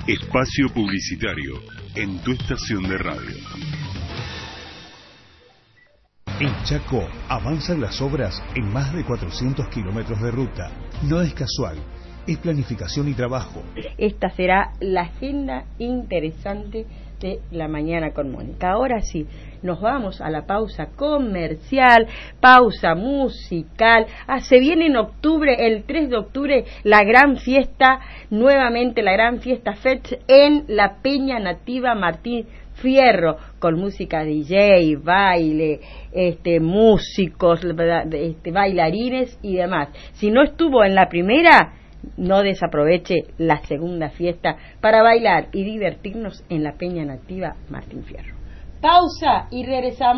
Espacio publicitario en tu estación de radio. En Chaco avanzan las obras en más de 400 kilómetros de ruta. No es casual, es planificación y trabajo. Esta será la agenda interesante de la mañana con Mónica. Ahora sí, nos vamos a la pausa comercial, pausa musical. Se viene en octubre, el 3 de octubre, la gran fiesta, nuevamente la gran fiesta FET en la Peña Nativa Martín Fierro, con música DJ, baile, músicos, bailarines y demás. Si no estuvo en la primera, no desaproveche la segunda fiesta para bailar y divertirnos en la Peña Nativa Martín Fierro. Pausa y regresamos.